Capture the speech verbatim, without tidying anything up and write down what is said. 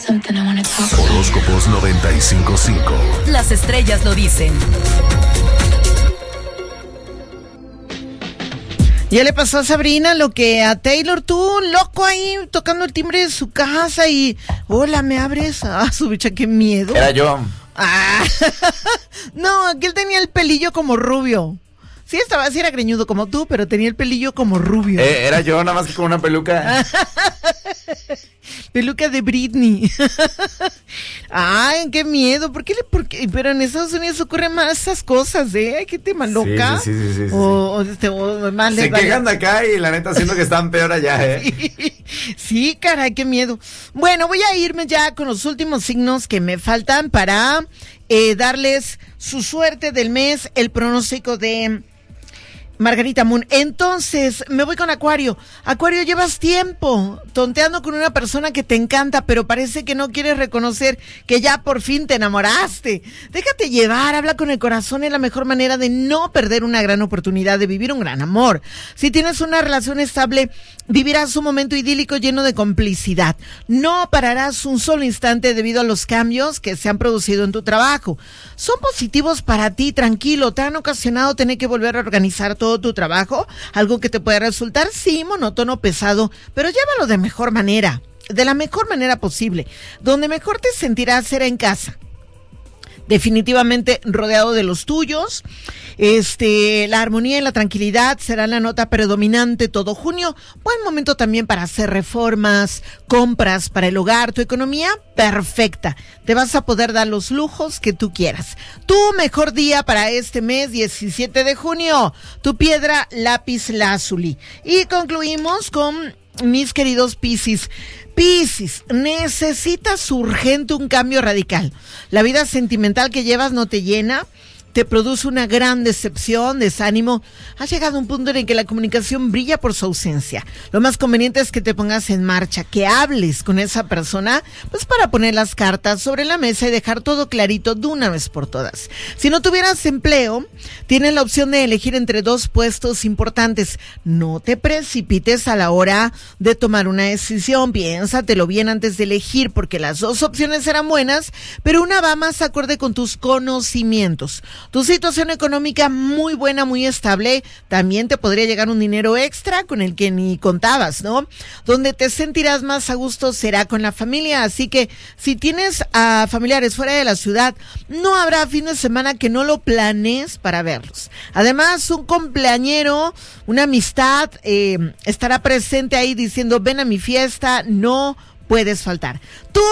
Horóscopos noventa y cinco punto cinco. Las estrellas lo dicen. Ya le pasó a Sabrina lo que a Taylor, tú, loco ahí, tocando el timbre de su casa y... Hola, ¿me abres? Ah, su bicha, qué miedo. Era yo. Ah, no, aquel tenía el pelillo como rubio. Sí, estaba, sí era greñudo como tú, pero tenía el pelillo como rubio. Eh, era yo, nada más que con una peluca. Peluca de Britney. Ay, qué miedo. ¿Por qué le, por qué? Pero en Estados Unidos ocurren más esas cosas, ¿eh? Ay, qué tema loca. Sí, sí, sí, sí, sí, o, sí. O, este, o más Se quejan de acá y la neta siento que están peor allá, ¿eh? Sí, sí, caray, qué miedo. Bueno, voy a irme ya con los últimos signos que me faltan para eh, darles su suerte del mes, el pronóstico de Margarita Moon. Entonces, me voy con Acuario. Acuario, llevas tiempo tonteando con una persona que te encanta, pero parece que no quieres reconocer que ya por fin te enamoraste. Déjate llevar, habla con el corazón, es la mejor manera de no perder una gran oportunidad de vivir un gran amor. Si tienes una relación estable, vivirás un momento idílico lleno de complicidad. No pararás un solo instante debido a los cambios que se han producido en tu trabajo. Son positivos para ti, tranquilo. Te han ocasionado tener que volver a organizar todo tu trabajo, algo que te puede resultar, sí, monótono, pesado, pero llévalo de mejor manera, de la mejor manera posible. Donde mejor te sentirás será en casa. Definitivamente rodeado de los tuyos. Este, la armonía y la tranquilidad serán la nota predominante todo junio. Buen momento también para hacer reformas, compras para el hogar, tu economía perfecta. Te vas a poder dar los lujos que tú quieras. Tu mejor día para este mes, diecisiete de junio. Tu piedra, lápiz lazuli. Y concluimos con mis queridos Piscis. Piscis, necesitas urgente un cambio radical. La vida sentimental que llevas no te llena, te produce una gran decepción, desánimo. Has llegado a un punto en el que la comunicación brilla por su ausencia. Lo más conveniente es que te pongas en marcha, que hables con esa persona, pues para poner las cartas sobre la mesa y dejar todo clarito de una vez por todas. Si no tuvieras empleo, tienes la opción de elegir entre dos puestos importantes. No te precipites a la hora de tomar una decisión. Piénsatelo bien antes de elegir, porque las dos opciones serán buenas, pero una va más acorde con tus conocimientos. Tu situación económica muy buena, muy estable. También te podría llegar un dinero extra con el que ni contabas, ¿no? Donde te sentirás más a gusto será con la familia. Así que si tienes a familiares fuera de la ciudad, no habrá fin de semana que no lo planees para verlos. Además, un cumpleañero, una amistad, eh, estará presente ahí diciendo, ven a mi fiesta, no puedes faltar. Tú